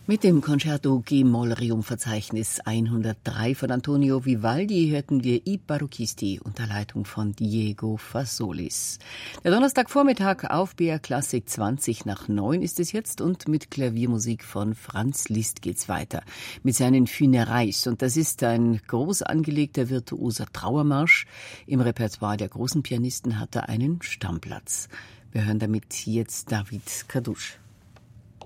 Mit dem Concerto G-Moll-Rerum-Verzeichnis 103 von Antonio Vivaldi hörten wir I Barocchisti unter Leitung von Diego Fasolis. Der Donnerstagvormittag auf BR Klassik 20:09 ist es jetzt und mit Klaviermusik von Franz Liszt geht's weiter. Mit seinen Funérailles. Und das ist ein groß angelegter virtuoser Trauermarsch. Im Repertoire der großen Pianisten hat er einen Stammplatz. Wir hören damit jetzt David Kadusch.